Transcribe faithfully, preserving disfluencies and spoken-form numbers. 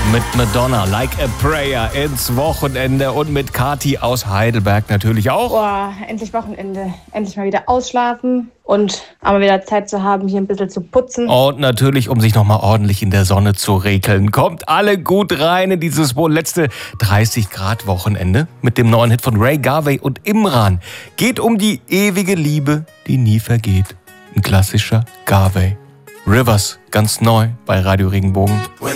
Mit Madonna, Like a Prayer ins Wochenende und mit Kathi aus Heidelberg natürlich auch. Boah, endlich Wochenende. Endlich mal wieder ausschlafen und aber wieder Zeit zu haben, hier ein bisschen zu putzen. Und natürlich, um sich nochmal ordentlich in der Sonne zu rekeln. Kommt alle gut rein in dieses wohl letzte dreißig Grad Wochenende mit dem neuen Hit von Ray Garvey und Imran. Geht um die ewige Liebe, die nie vergeht. Ein klassischer Garvey. Rivers, ganz neu bei Radio Regenbogen.